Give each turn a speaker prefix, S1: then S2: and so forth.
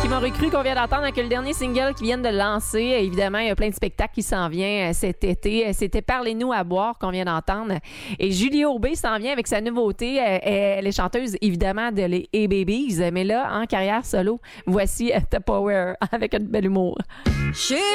S1: Qui m'aurait cru qu'on vient d'entendre que le dernier single qu'ils viennent de lancer, évidemment, il y a plein de spectacles qui s'en viennent cet été. C'était Parlez-nous à boire qu'on vient d'entendre. Et Julie Aubé s'en vient avec sa nouveauté. Elle est chanteuse, évidemment, de les A-Babies, mais là, en carrière solo, voici The Power avec un bel humour.
S2: J'ai